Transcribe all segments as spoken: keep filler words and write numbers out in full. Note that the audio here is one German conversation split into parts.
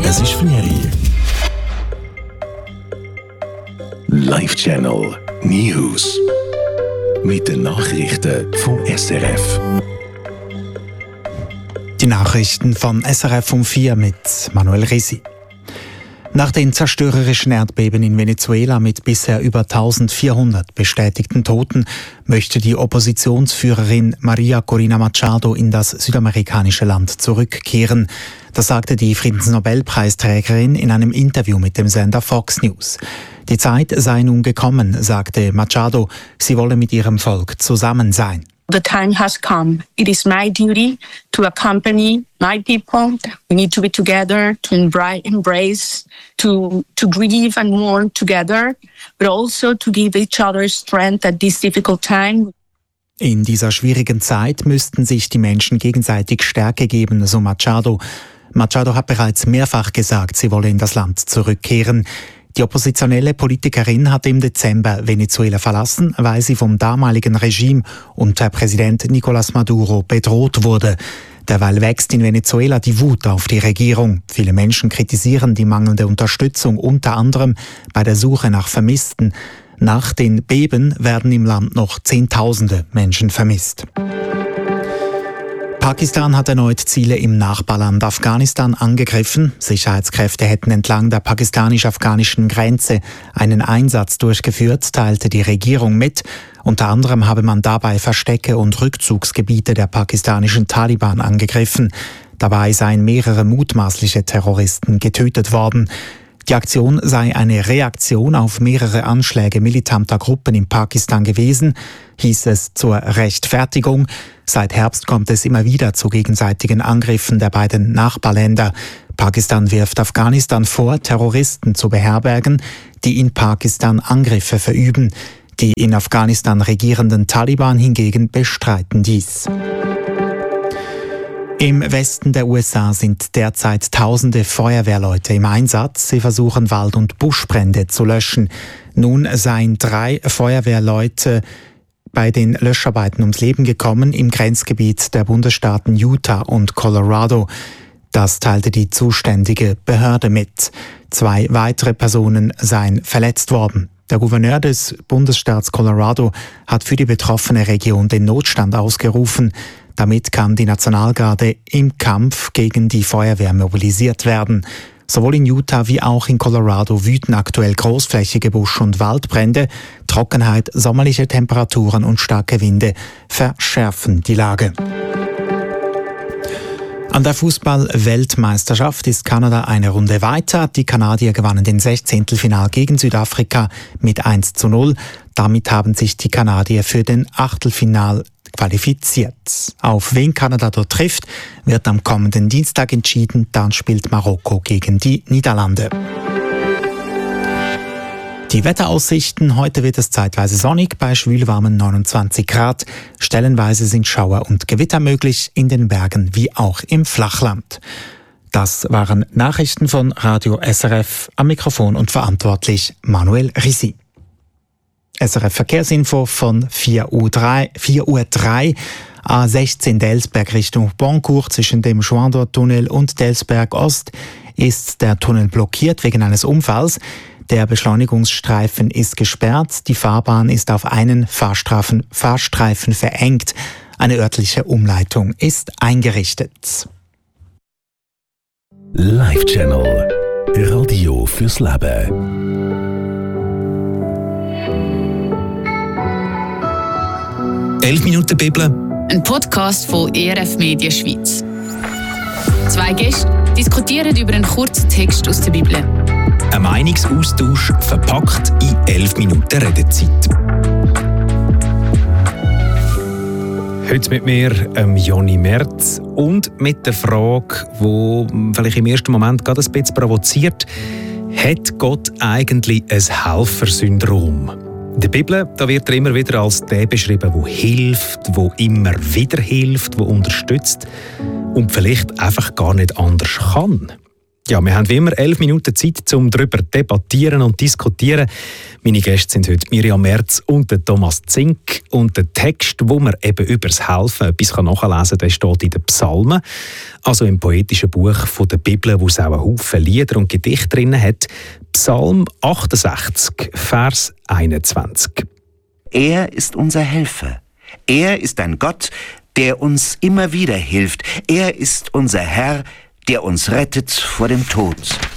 Es ist Ferien. Live Channel News. Mit den Nachrichten von S R F. Die Nachrichten von S R F um vier mit Manuel Risi. Nach den zerstörerischen Erdbeben in Venezuela mit bisher über eintausendvierhundert bestätigten Toten möchte die Oppositionsführerin Maria Corina Machado in das südamerikanische Land zurückkehren. Das sagte die Friedensnobelpreisträgerin in einem Interview mit dem Sender Fox News. Die Zeit sei nun gekommen, sagte Machado, sie wolle mit ihrem Volk zusammen sein. The time has come. It is my duty to accompany my people. We need to be together, to embrace, to, to grieve and mourn together, but also to give each other strength at this difficult time. In dieser schwierigen Zeit müssten sich die Menschen gegenseitig Stärke geben, so Machado. Machado hat bereits mehrfach gesagt, sie wolle in das Land zurückkehren. Die oppositionelle Politikerin hat im Dezember Venezuela verlassen, weil sie vom damaligen Regime unter Präsident Nicolás Maduro bedroht wurde. Derweil wächst in Venezuela die Wut auf die Regierung. Viele Menschen kritisieren die mangelnde Unterstützung, unter anderem bei der Suche nach Vermissten. Nach den Beben werden im Land noch Zehntausende Menschen vermisst. Pakistan hat erneut Ziele im Nachbarland Afghanistan angegriffen. Sicherheitskräfte hätten entlang der pakistanisch-afghanischen Grenze einen Einsatz durchgeführt, teilte die Regierung mit. Unter anderem habe man dabei Verstecke und Rückzugsgebiete der pakistanischen Taliban angegriffen. Dabei seien mehrere mutmaßliche Terroristen getötet worden. Die Aktion sei eine Reaktion auf mehrere Anschläge militanter Gruppen in Pakistan gewesen, hieß es zur Rechtfertigung. Seit Herbst kommt es immer wieder zu gegenseitigen Angriffen der beiden Nachbarländer. Pakistan wirft Afghanistan vor, Terroristen zu beherbergen, die in Pakistan Angriffe verüben. Die in Afghanistan regierenden Taliban hingegen bestreiten dies. Im Westen der U S A sind derzeit tausende Feuerwehrleute im Einsatz. Sie versuchen, Wald- und Buschbrände zu löschen. Nun seien drei Feuerwehrleute bei den Löscharbeiten ums Leben gekommen im Grenzgebiet der Bundesstaaten Utah und Colorado. Das teilte die zuständige Behörde mit. Zwei weitere Personen seien verletzt worden. Der Gouverneur des Bundesstaats Colorado hat für die betroffene Region den Notstand ausgerufen. Damit kann die Nationalgarde im Kampf gegen die Feuerwehr mobilisiert werden. Sowohl in Utah wie auch in Colorado wüten aktuell großflächige Busch- und Waldbrände. Trockenheit, sommerliche Temperaturen und starke Winde verschärfen die Lage. An der Fußball-Weltmeisterschaft ist Kanada eine Runde weiter. Die Kanadier gewannen den Sechzehntelfinal gegen Südafrika mit eins zu null. Damit haben sich die Kanadier für den Achtelfinal qualifiziert. Auf wen Kanada dort trifft, wird am kommenden Dienstag entschieden. Dann spielt Marokko gegen die Niederlande. Die Wetteraussichten: Heute wird es zeitweise sonnig bei schwülwarmen neunundzwanzig Grad. Stellenweise sind Schauer und Gewitter möglich in den Bergen wie auch im Flachland. Das waren Nachrichten von Radio S R F. Am Mikrofon und verantwortlich Manuel Risi. S R F Verkehrsinfo von vier Uhr drei. A sechzehn Delsberg Richtung Boncourt zwischen dem Schwandor-Tunnel und Delsberg Ost ist der Tunnel blockiert wegen eines Unfalls. Der Beschleunigungsstreifen ist gesperrt. Die Fahrbahn ist auf einen Fahrstreifen, Fahrstreifen verengt. Eine örtliche Umleitung ist eingerichtet. Live Channel. Radio fürs Leben. elf Minuten Bibel. Ein Podcast von E R F Media Schweiz. Zwei Gäste diskutieren über einen kurzen Text aus der Bibel. Ein Meinungsaustausch verpackt in elf Minuten Redezeit. Heute mit mir ähm, Joni Merz und mit der Frage, die vielleicht im ersten Moment gerade ein bisschen provoziert: Hat Gott eigentlich ein Helfersyndrom? In der Bibel da wird er immer wieder als der beschrieben, der hilft, der immer wieder hilft, der unterstützt und vielleicht einfach gar nicht anders kann. Ja, wir haben wie immer elf Minuten Zeit, um darüber zu debattieren und diskutieren. Meine Gäste sind heute Miriam Merz und der Thomas Zink. Und der Text, wo man eben über das Helfen etwas nachlesen kann, der steht in den Psalmen, also im poetischen Buch von der Bibel, wo es auch einen Haufen Lieder und Gedichte drin hat. Psalm achtundsechzig, Vers einundzwanzig. Er ist unser Helfer. Er ist ein Gott, der uns immer wieder hilft. Er ist unser Herr, der uns rettet vor dem Tod.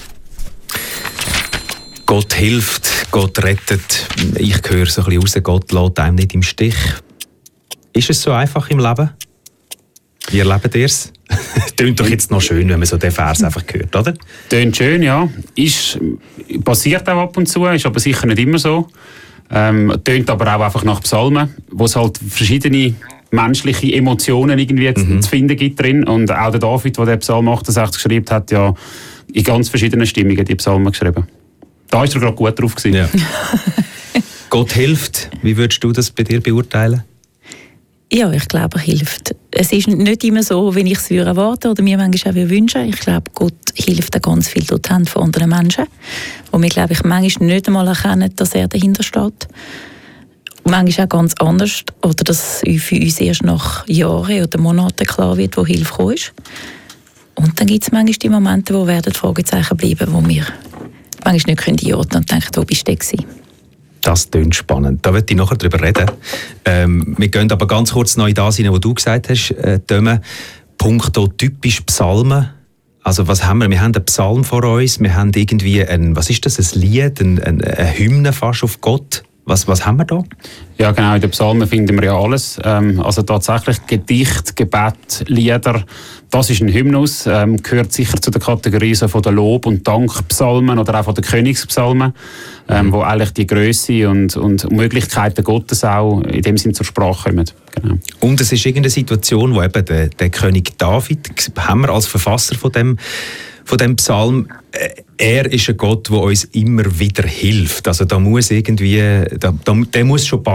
Gott hilft, Gott rettet. Ich höre so ein bisschen raus, Gott lässt einem nicht im Stich. Ist es so einfach im Leben? Wie erlebt ihr es? Tönt doch jetzt noch schön, wenn man so den Vers einfach hört, oder? Tönt schön, ja. Ist, passiert auch ab und zu, ist aber sicher nicht immer so. Ähm, tönt aber auch einfach nach Psalmen, wo es halt verschiedene menschliche Emotionen irgendwie mhm. zu finden gibt drin. Und auch der David, der den Psalm achtundsechzig geschrieben hat, ja in ganz verschiedenen Stimmungen die Psalmen geschrieben. Da war er gerade gut drauf gewesen. Ja. Gott hilft. Wie würdest du das bei dir beurteilen? Ja, ich glaube, er hilft. Es ist nicht immer so, wie ich es erwarten oder mir manchmal auch wünschen. Ich glaube, Gott hilft auch ganz viel durch die Hände von anderen Menschen, wo wir, glaube ich, manchmal nicht einmal erkennen, dass er dahinter steht. Manchmal auch ganz anders, oder dass für uns erst nach Jahren oder Monaten klar wird, wo Hilfe gekommen ist. Und dann gibt es manchmal die Momente, wo werden Fragezeichen bleiben, wo wir manchmal nicht einordnen können und denken, wo bist du gewesen? Das klingt spannend. Da möchte ich nachher darüber reden. Ähm, wir gehen aber ganz kurz noch in das hinein, was du gesagt hast, äh, Döme. Punkto typisch Psalmen. Also was haben wir? Wir haben einen Psalm vor uns, wir haben irgendwie ein, was ist das, ein Lied, ein, ein, eine Hymne fast auf Gott. Was, was haben wir da? Ja genau, in den Psalmen finden wir ja alles. Ähm, also tatsächlich Gedicht, Gebet, Lieder. Das ist ein Hymnus, ähm, gehört sicher zu der Kategorie so von den Lob- und Dankpsalmen oder auch von den Königspsalmen, ähm, mhm. wo eigentlich die Grösse und, und Möglichkeiten Gottes auch in dem Sinn zur Sprache kommen. Genau. Und es ist irgendeine Situation, wo eben der, der König David, haben wir als Verfasser von dem von dem Psalm, er ist ein Gott, der uns immer wieder hilft. Also da muss irgendwie, da, da, der muss schon